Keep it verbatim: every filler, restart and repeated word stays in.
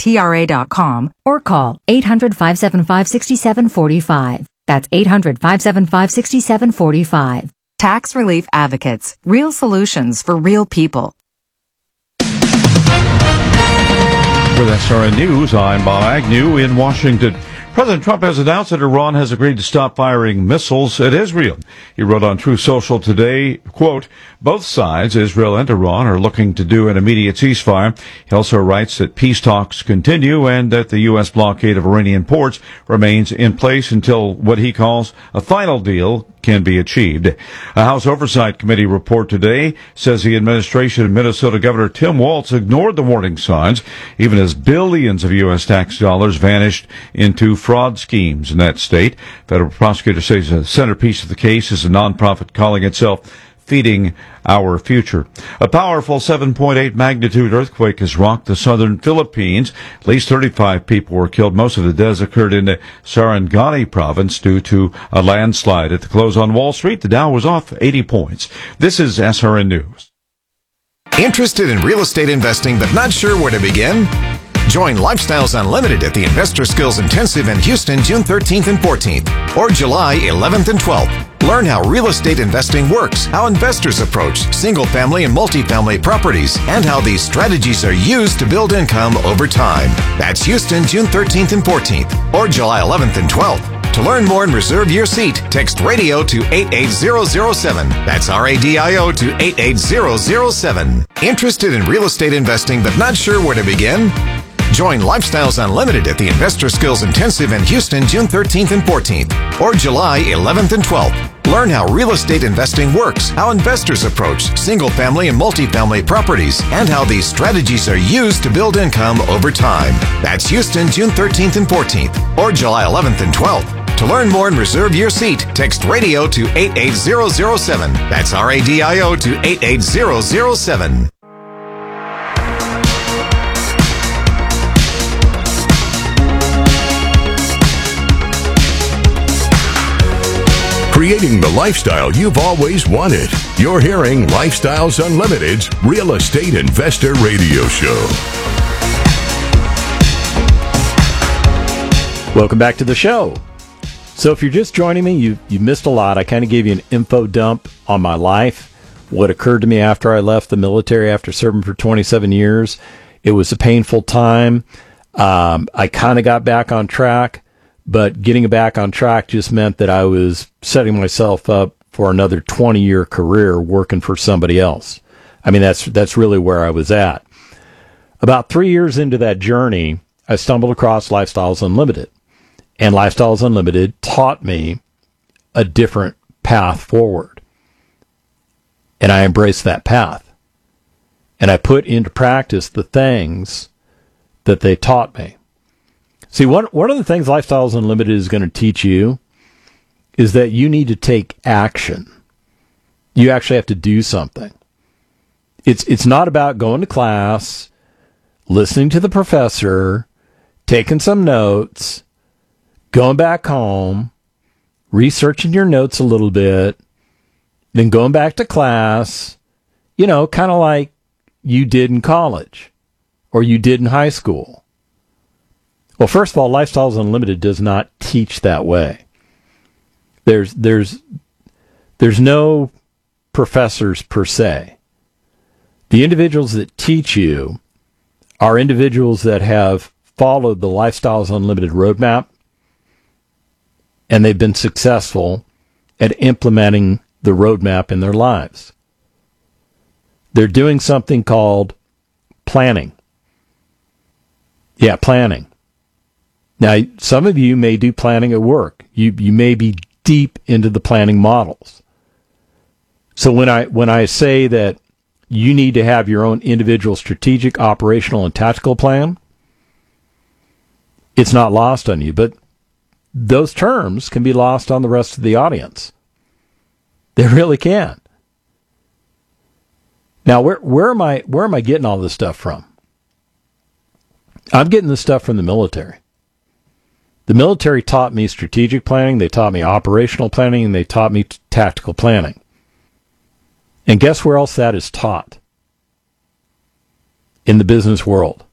T R A dot com or call eight hundred, five seven five, six seven four five. That's eight hundred, five seven five, six seven four five. Tax Relief Advocates. Real solutions for real people. With S R N News, I'm Bob Agnew in Washington. President Trump has announced that Iran has agreed to stop firing missiles at Israel. He wrote on Truth Social today, quote, both sides, Israel and Iran, are looking to do an immediate ceasefire. He also writes that peace talks continue and that the U S blockade of Iranian ports remains in place until what he calls a final deal can be achieved. A House Oversight Committee report today says the administration of Minnesota Governor Tim Walz ignored the warning signs, even as billions of U S tax dollars vanished into fraud schemes in that state. Federal prosecutors say the centerpiece of the case is a nonprofit calling itself Feeding Our Future. A powerful seven point eight magnitude earthquake has rocked the southern Philippines. At least thirty-five people were killed. Most of the deaths occurred in the Sarangani province due to a landslide. At the close on Wall Street, the Dow was off eighty points. This is S R N News. Interested in real estate investing but not sure where to begin? Join Lifestyles Unlimited at the Investor Skills Intensive in Houston June thirteenth and fourteenth or July eleventh and twelfth. Learn how real estate investing works, how investors approach single-family and multifamily properties, and how these strategies are used to build income over time. That's Houston June thirteenth and fourteenth or July eleventh and twelfth. To learn more and reserve your seat, text radio to eight eight zero zero seven. That's R A D I O to eight eight zero zero seven. Interested in real estate investing but not sure where to begin? Join Lifestyles Unlimited at the Investor Skills Intensive in Houston June thirteenth and fourteenth or July eleventh and twelfth. Learn how real estate investing works, how investors approach single-family and multifamily properties, and how these strategies are used to build income over time. That's Houston June thirteenth and fourteenth or July eleventh and twelfth. To learn more and reserve your seat, text radio to eight eight zero zero seven. That's R A D I O to eight eight zero zero seven. Creating the lifestyle you've always wanted. You're hearing Lifestyles Unlimited's Real Estate Investor Radio Show. Welcome back to the show. So if you're just joining me, you you missed a lot. I kind of gave you an info dump on my life, what occurred to me after I left the military after serving for twenty-seven years. It was a painful time. Um, I kind of got back on track. But getting back on track just meant that I was setting myself up for another twenty-year career working for somebody else. I mean, that's that's really where I was at. About three years into that journey, I stumbled across Lifestyles Unlimited. And Lifestyles Unlimited taught me a different path forward. And I embraced that path. And I put into practice the things that they taught me. See, one, one of the things Lifestyles Unlimited is going to teach you is that you need to take action. You actually have to do something. It's it's not about going to class, listening to the professor, taking some notes, going back home, researching your notes a little bit, then going back to class, you know, kind of like you did in college or you did in high school. Well, first of all, Lifestyles Unlimited does not teach that way. There's there's there's no professors per se. The individuals that teach you are individuals that have followed the Lifestyles Unlimited roadmap, and they've been successful at implementing the roadmap in their lives. They're doing something called planning. Yeah, planning. Now, some of you may do planning at work. You you may be deep into the planning models. So when I when I say that you need to have your own individual strategic, operational, and tactical plan, it's not lost on you. But those terms can be lost on the rest of the audience. They really can. Now, where where am I where am I getting all this stuff from? I'm getting this stuff from the military. The military taught me strategic planning, they taught me operational planning, and they taught me t- tactical planning. And guess where else that is taught? In the business world.